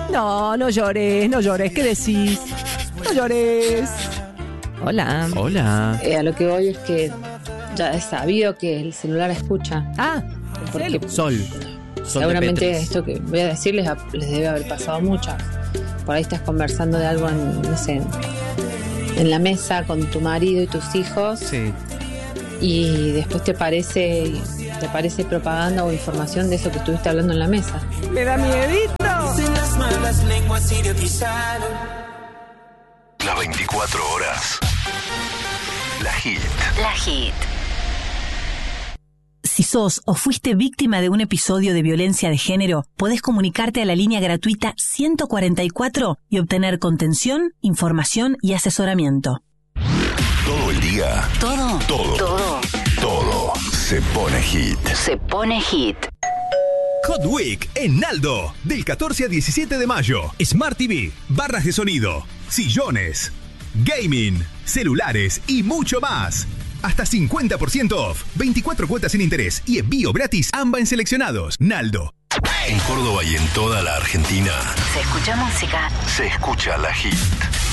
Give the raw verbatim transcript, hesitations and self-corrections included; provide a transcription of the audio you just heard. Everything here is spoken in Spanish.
No, no llores, no llores. ¿Qué decís? No llores. Hola. Hola. Eh, a lo que voy es que ya es sabido que el celular escucha. Ah, Porque Sol. Sol seguramente de Petris. esto que voy a decirles les debe haber pasado mucho. Por ahí estás conversando de algo en, no sé, en, en la mesa con tu marido y tus hijos. Sí. Y después te aparece, te aparece propaganda o información de eso que estuviste hablando en la mesa. me da miedito. Las malas lenguas idiotizaron. Las veinticuatro horas. La Hit. La Hit. Si sos o fuiste víctima de un episodio de violencia de género, podés comunicarte a la línea gratuita ciento cuarenta y cuatro y obtener contención, información y asesoramiento. Todo el día. Todo. Todo. Todo. Todo se pone hit. Se pone hit. Hot Week en Naldo, del catorce al diecisiete de mayo. Smart T V, barras de sonido, sillones, gaming, celulares y mucho más. Hasta cincuenta por ciento off, veinticuatro cuotas sin interés y envío gratis AMBA en seleccionados. Naldo. En Córdoba y en toda la Argentina Se escucha música. se escucha la Hit.